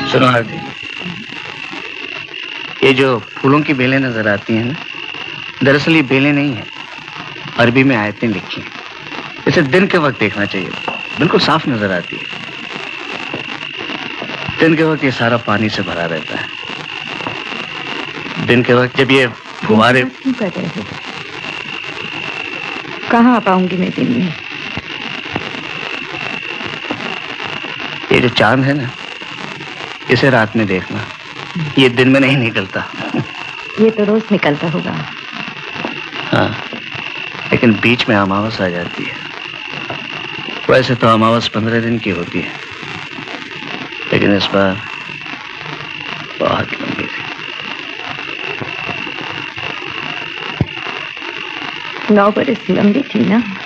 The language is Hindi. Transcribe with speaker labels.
Speaker 1: सुनो आरती, ये जो फूलों की बेलें नजर आती हैं ना, दरअसल ये बेलें नहीं है, अरबी में आयतें लिखी हैं। इसे दिन के वक्त देखना चाहिए, बिल्कुल साफ नजर आती है। दिन के वक्त ये सारा पानी से भरा रहता है। दिन के वक्त जब ये फुहारे
Speaker 2: क्यों कर रहे हो? कहाँ आ पाऊंगी मैं दिन में?
Speaker 1: ये जो चांद है ना, इसे रात में देखना, ये दिन में नहीं निकलता।
Speaker 2: ये तो रोज निकलता होगा।
Speaker 1: हाँ, लेकिन बीच में अमावस आ जाती है। वैसे तो अमावस 15 दिन की होती है, लेकिन इस बार बहुत लंबी थी।
Speaker 2: 9 बरस लंबी थी ना।